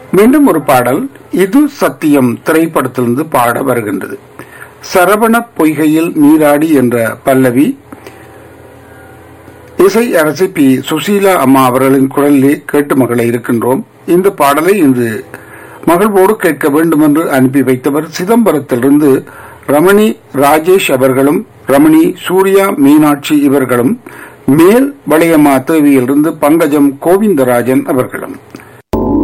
மீண்டும் ஒரு பாடல் இது சத்தியம் திரைப்படத்திலிருந்து பாட வருகின்றது. சரவண பொய்கையில் நீராடி என்ற பல்லவி இசை அரசி பி சுசீலா அம்மா அவர்களின் குரலிலே கேட்டு மகளை இருக்கின்றோம். இந்த பாடலை இன்று மகிழ்வோடு கேட்க வேண்டும் என்று அனுப்பி வைத்தவர் சிதம்பரத்திலிருந்து ரமணி ராஜேஷ் அவர்களும் ரமணி சூர்யா மீனாட்சி இவர்களும், மேல் வளையம்மா தேவியிலிருந்து பங்கஜம் கோவிந்தராஜன் அவர்களும்.